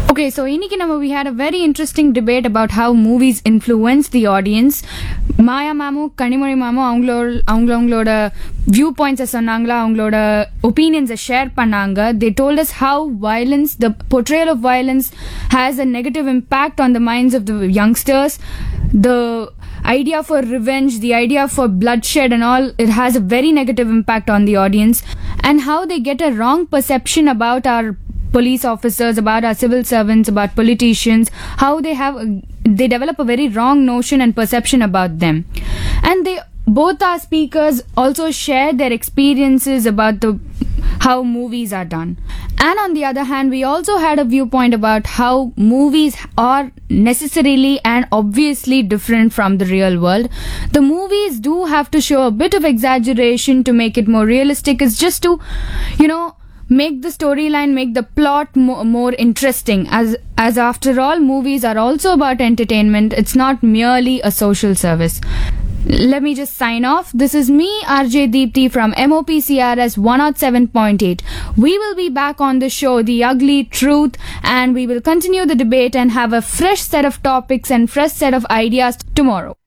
Okay, so இன்னைக்கு நம்ம we had a very interesting debate about how movies influence the audience. மாயா மேமும் கனிமொழி மேமும் அவங்களோட view பாயிண்ட்ஸை சொன்னாங்களா, அவங்களோட ஒப்பீனியன்ஸை ஷேர் பண்ணாங்க. They told us how violence, the portrayal of violence has a negative impact on the minds of the youngsters. The idea for revenge, the idea for bloodshed and all, it has a very negative impact on the audience, and how they get a wrong perception about our police officers, about our civil servants, about politicians, how they develop a very wrong notion and perception about them. And both our speakers also shared their experiences about how movies are done. And on the other hand, we also had a viewpoint about how movies are necessarily and obviously different from the real world. The movies do have to show a bit of exaggeration to make it more realistic. It's just to, make the storyline, make the plot more interesting. As after all, movies are also about entertainment. It's not merely a social service. Let me just sign off. This is me, RJ Deepthi from MOPCRS 107.8. We will be back on the show, The Ugly Truth, and we will continue the debate and have a fresh set of topics and fresh set of ideas tomorrow.